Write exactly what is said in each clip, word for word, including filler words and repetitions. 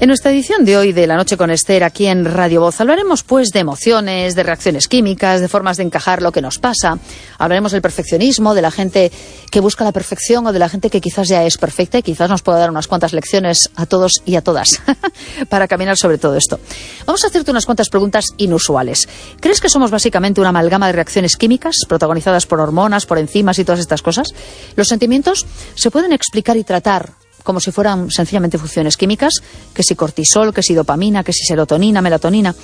En nuestra edición de hoy de La Noche con Esther, aquí en Radio Voz, hablaremos pues de emociones, de reacciones químicas, de formas de encajar lo que nos pasa. Hablaremos del perfeccionismo, de la gente que busca la perfección o de la gente que quizás ya es perfecta y quizás nos pueda dar unas cuantas lecciones a todos y a todas para caminar sobre todo esto. Vamos a hacerte unas cuantas preguntas inusuales. ¿Crees que somos básicamente una amalgama de reacciones químicas protagonizadas por hormonas, por enzimas y todas estas cosas? ¿Los sentimientos se pueden explicar y tratar como si fueran sencillamente funciones químicas, que si cortisol, que si dopamina, que si serotonina, melatonina?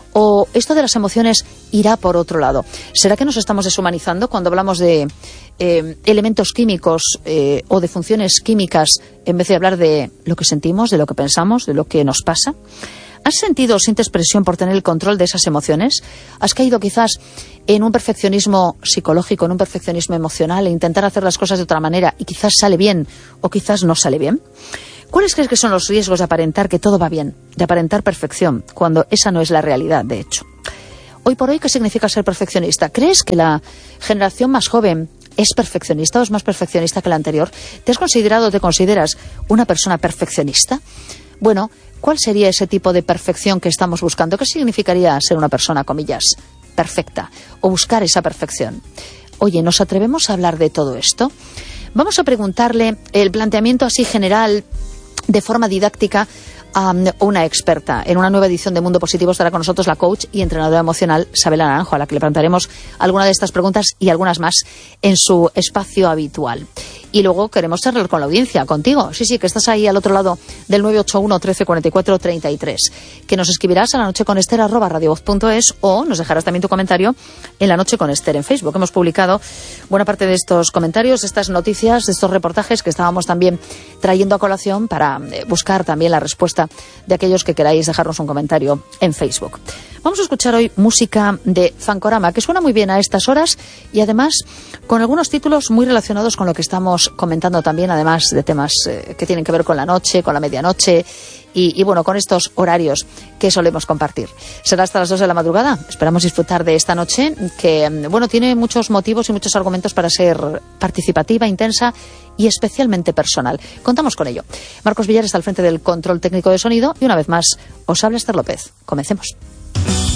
¿O esto de las emociones irá por otro lado? ¿Será que nos estamos deshumanizando cuando hablamos de eh, elementos químicos eh, o de funciones químicas en vez de hablar de lo que sentimos, de lo que pensamos, de lo que nos pasa? ¿Has sentido o sientes presión por tener el control de esas emociones? ¿Has caído quizás en un perfeccionismo psicológico, en un perfeccionismo emocional e intentar hacer las cosas de otra manera y quizás sale bien o quizás no sale bien? ¿Cuáles crees que son los riesgos de aparentar que todo va bien, de aparentar perfección, cuando esa no es la realidad, de hecho? Hoy por hoy, ¿qué significa ser perfeccionista? ¿Crees que la generación más joven es perfeccionista o es más perfeccionista que la anterior? ¿Te has considerado o te consideras una persona perfeccionista? Bueno, ¿cuál sería ese tipo de perfección que estamos buscando? ¿Qué significaría ser una persona, comillas, perfecta o buscar esa perfección? Oye, ¿nos atrevemos a hablar de todo esto? Vamos a preguntarle el planteamiento así general, de forma didáctica, a una experta. En una nueva edición de Mundo Positivo estará con nosotros la coach y entrenadora emocional Sabela Naranjo, a la que le plantearemos alguna de estas preguntas y algunas más en su espacio habitual. Y luego queremos charlar con la audiencia, contigo. Sí, sí, que estás ahí al otro lado del nueve ocho uno, trece, cuarenta y cuatro, treinta y tres. Que nos escribirás a la noche con Esther arroba radiovoz punto es o nos dejarás también tu comentario en La Noche con Esther en Facebook. Hemos publicado buena parte de estos comentarios, de estas noticias, de estos reportajes que estábamos también trayendo a colación para buscar también la respuesta de aquellos que queráis dejarnos un comentario en Facebook. Vamos a escuchar hoy música de Fancorama, que suena muy bien a estas horas y además con algunos títulos muy relacionados con lo que estamos comentando también, además de temas eh, que tienen que ver con la noche, con la medianoche y, y bueno, con estos horarios que solemos compartir. Será hasta las dos de la madrugada. Esperamos disfrutar de esta noche que, bueno, tiene muchos motivos y muchos argumentos para ser participativa, intensa y especialmente personal. Contamos con ello. Marcos Villar está al frente del control técnico de sonido y una vez más os habla Esther López. Comencemos.